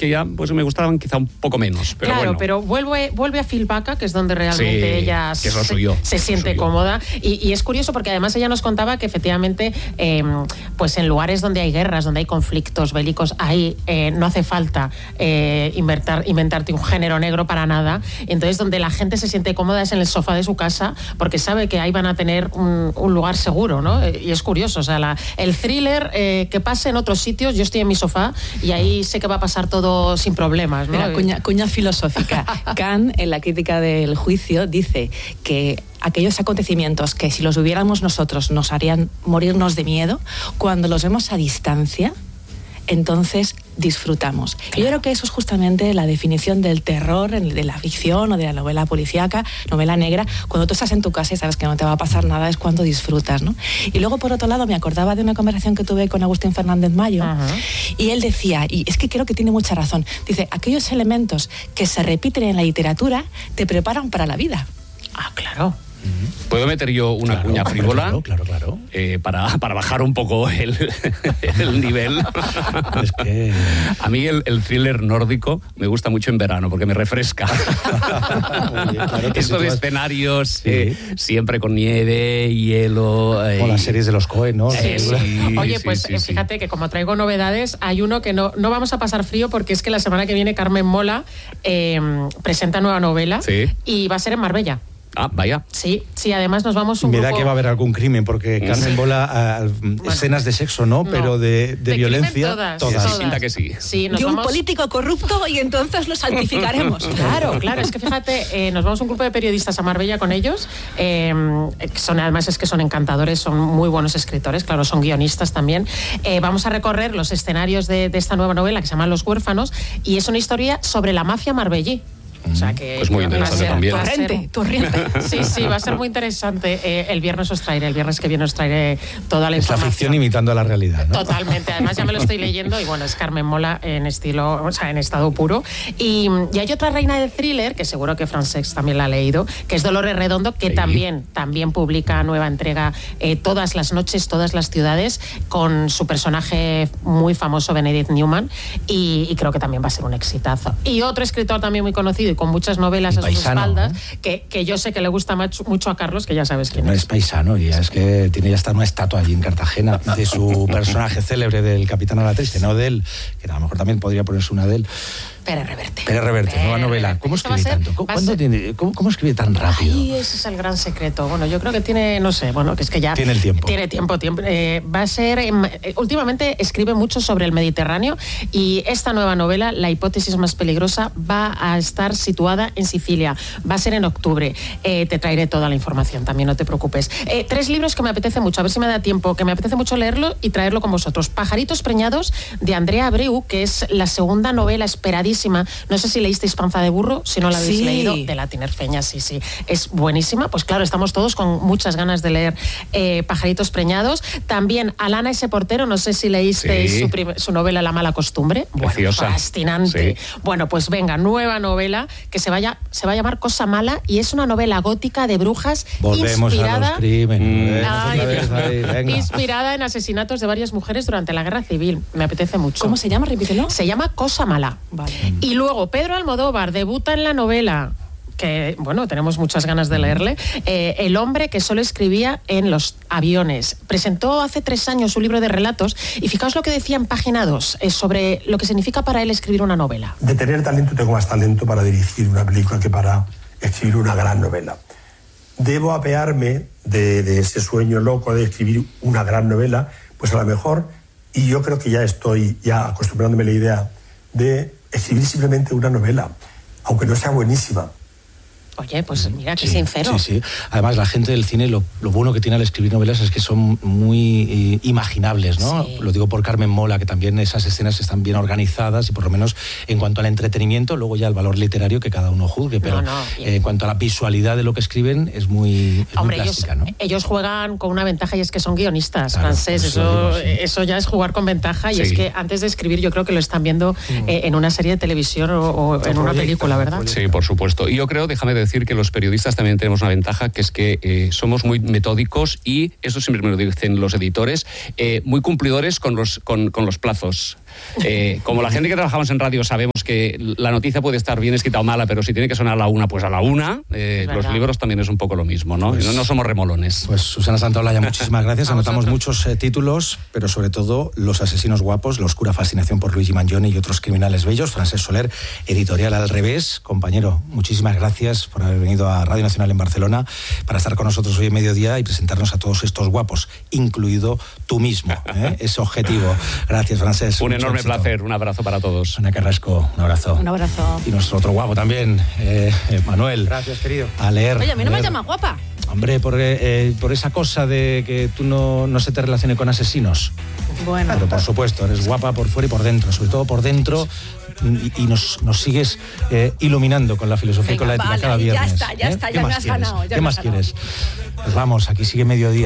que ya pues me gustaban quizá un poco menos. Pero claro, bueno. pero vuelve a Philbaca, que es donde realmente ella se siente cómoda. Y es curioso porque además ella nos contaba que efectivamente pues en lugares donde hay guerras, donde hay conflictos bélicos, ahí no hace falta inventarte un género negro para nada. Entonces donde la gente se siente cómoda es en el sofá de su casa, porque sabe que ahí van a tener un lugar seguro, ¿no? Y es curioso, o sea, el thriller que pase en otros sitios, yo estoy en mi sofá y ahí sé que va a pasar todo sin problemas, ¿no? Mira, cuña filosófica. Kant, en la crítica del juicio, dice que aquellos acontecimientos que si los hubiéramos nosotros nos harían morirnos de miedo, cuando los vemos a distancia, entonces disfrutamos. Claro. Y yo creo que eso es justamente la definición del terror, de la ficción o de la novela policíaca, novela negra. Cuando tú estás en tu casa y sabes que no te va a pasar nada, es cuando disfrutas, ¿no? Y luego, por otro lado, me acordaba de una conversación que tuve con Agustín Fernández Mayo, y él decía, y es que creo que tiene mucha razón, dice, aquellos elementos que se repiten en la literatura te preparan para la vida. Ah, claro. ¿Puedo meter yo una cuña frívola? Claro. Para bajar un poco el nivel. Es que... A mí el thriller nórdico me gusta mucho en verano porque me refresca. Estos escenarios siempre con nieve, hielo... O las series de los Coen, ¿no? Oye, pues fíjate que como traigo novedades, hay uno que no vamos a pasar frío porque es que la semana que viene Carmen Mola presenta nueva novela y va a ser en Marbella. Ah, vaya. Sí, además nos vamos un Me grupo... da que va a haber algún crimen, porque Carmen Bola escenas de sexo, ¿no? Pero de violencia, todas. Pinta que sí. Y un político corrupto y entonces lo santificaremos. Claro, es que fíjate, nos vamos un grupo de periodistas a Marbella con ellos, además es que son encantadores, son muy buenos escritores, claro, son guionistas también. Vamos a recorrer los escenarios de esta nueva novela que se llama Los huérfanos, y es una historia sobre la mafia marbellí. O sea que pues muy interesante también. Torrente. Sí, va a ser muy interesante. El viernes que viene os traeré toda la información. Es la ficción imitando a la realidad, ¿no? Totalmente. Además ya me lo estoy leyendo y bueno, es Carmen Mola en estado puro. Y hay otra reina del thriller, que seguro que Francesc también la ha leído, que es Dolores Redondo, que también publica nueva entrega, Todas las noches, todas las ciudades, con su personaje muy famoso, Benedict Newman, y creo que también va a ser un exitazo. Y otro escritor también muy conocido y con muchas novelas a sus espaldas, que yo sé que le gusta mucho a Carlos, que ya sabes quién es. Es paisano, y es que tiene ya hasta una estatua allí en Cartagena de su personaje célebre del Capitán a la Triste, no de él, que a lo mejor también podría ponerse una de él. Pérez Reverte, nueva novela. ¿Cómo escribe tanto? ¿Cómo escribe tan rápido? Ay, ese es el gran secreto. Bueno, yo creo que tiene, no sé, que es que ya... Tiene el tiempo. Tiene tiempo. Va a ser... últimamente escribe mucho sobre el Mediterráneo, y esta nueva novela, La hipótesis más peligrosa, va a estar situada en Sicilia. Va a ser en octubre. Te traeré toda la información, también no te preocupes. 3 libros que me apetece mucho, a ver si me da tiempo, que me apetece mucho leerlo y traerlo con vosotros. Pajaritos preñados, de Andrea Abreu, que es la segunda novela esperadísima. No sé si leísteis Panza de burro, si no la habéis leído, de la Tinerfeña, sí. Es buenísima. Pues claro, estamos todos con muchas ganas de leer Pajaritos preñados. También Alana S. Portero, no sé si leísteis su novela La mala costumbre. Preciosa. Bueno, fascinante. Sí. Bueno, pues venga, nueva novela que se va a llamar Cosa Mala, y es una novela gótica de brujas. Volvemos inspirada, a los crímenes. Inspirada en asesinatos de varias mujeres durante la Guerra Civil. Me apetece mucho. ¿Cómo se llama? Repítelo. Se llama Cosa Mala. Vale. Y luego Pedro Almodóvar debuta en la novela, que bueno, tenemos muchas ganas de leerle, El hombre que solo escribía en los aviones. Presentó hace 3 años un libro de relatos, y fijaos lo que decía en página 2 sobre lo que significa para él escribir una novela. De tener talento tengo más talento para dirigir una película que para escribir una gran novela. Debo apearme de ese sueño loco de escribir una gran novela, pues a lo mejor, y yo creo que ya estoy acostumbrándome a la idea de escribir simplemente una novela, aunque no sea buenísima. Oye, pues mira, qué sincero. Sí. Además, la gente del cine, lo bueno que tiene al escribir novelas es que son muy imaginables, ¿no? Sí. Lo digo por Carmen Mola, que también esas escenas están bien organizadas, y por lo menos en cuanto al entretenimiento, luego ya el valor literario que cada uno juzgue, pero en cuanto a la visualidad de lo que escriben es muy plástica, ¿no? Ellos juegan con una ventaja, y es que son guionistas, Francés. Eso ya es jugar con ventaja, y es que antes de escribir yo creo que lo están viendo en una serie de televisión o en una película, ¿verdad? Sí, por supuesto. Y yo creo, déjame decir que los periodistas también tenemos una ventaja, que es que somos muy metódicos, y eso siempre me lo dicen los editores, muy cumplidores con los plazos. Como la gente que trabajamos en radio sabemos que la noticia puede estar bien escrita o mala, pero si tiene que sonar a la una, pues a la una. Los libros también es un poco lo mismo, ¿no? Pues, no somos remolones. Pues Susana Santaolalla, muchísimas gracias. Anotamos muchos títulos, pero sobre todo Los asesinos guapos, la oscura fascinación por Luigi Mangione y otros criminales bellos. Francesc Soler, editorial Al Revés. Compañero, muchísimas gracias por haber venido a Radio Nacional en Barcelona para estar con nosotros hoy en mediodía y presentarnos a todos estos guapos, incluido tú mismo. Es objetivo. Gracias, Francesc. Un enorme placer. Un abrazo para todos. Ana Carrasco, un abrazo. Un abrazo. Y nuestro otro guapo también, Manuel. Gracias, querido. A leer. Oye, a mí no me llamas guapa. Hombre, por esa cosa de que tú no se te relacione con asesinos. Bueno. Pero por supuesto, eres guapa por fuera y por dentro, sobre todo por dentro, y nos sigues iluminando con la filosofía y con la ética cada viernes. Ya está, ¿Qué ya más me has quieres? ganado. ¿Qué más quieres? Pues vamos, aquí sigue mediodía.